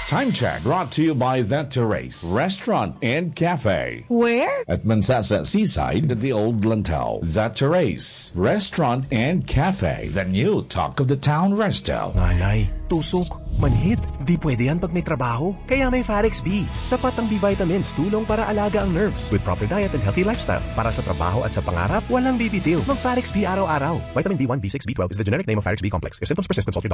Time check brought to you by The Terrace Restaurant and Cafe. Where? At Mansasa Seaside at the Old Lantau. The Terrace Restaurant and Cafe. The new talk of the town resto. Nanay, tusok, manhid. Di pwede yan pag may trabaho. Kaya may Farex B. Sapat ang B-vitamins, tulong para alaga ang nerves. With proper diet and healthy lifestyle. Para sa trabaho at sa pangarap, walang bibitil. Mag Farex B araw-araw. Vitamin B1, B6, B12 is the generic name of Farex B complex. If symptoms persist, consult your doctor.